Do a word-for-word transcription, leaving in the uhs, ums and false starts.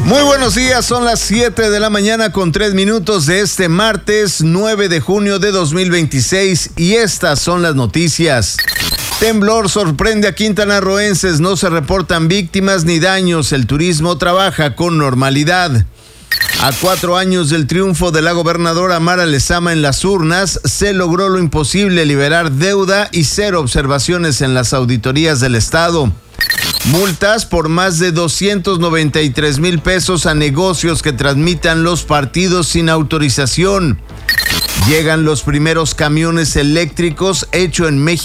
Muy buenos días, son las siete de la mañana con tres minutos de este martes nueve de junio de dos mil veintiséis y estas son las noticias. Temblor sorprende a quintanarroenses, no se reportan víctimas ni daños, el turismo trabaja con normalidad. A cuatro años del triunfo de la gobernadora Mara Lezama en las urnas, se logró lo imposible: liberar deuda y cero observaciones en las auditorías del estado. Multas por más de doscientos noventa y tres mil pesos a negocios que transmitan los partidos sin autorización. Llegan los primeros camiones eléctricos hecho en México.